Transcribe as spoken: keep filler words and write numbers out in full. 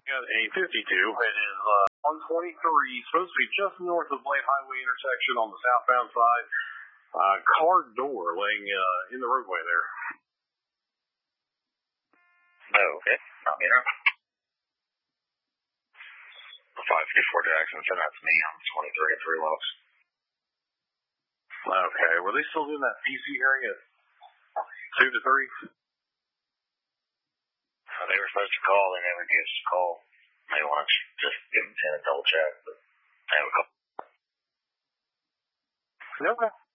Got a fifty-two. It is uh, one twenty-three, supposed to be just north of Blade Highway intersection on the southbound side. Uh, car door laying uh, in the roadway there. Oh, okay. Not me, five fifty-four Jackson, send that to me. I'm twenty-three at Three Locks. Okay, were they still doing that P C hearing at two to three? Uh, they were supposed to call, they never gave us a call. Maybe want to just give them ten and double check, but I have a couple. Okay.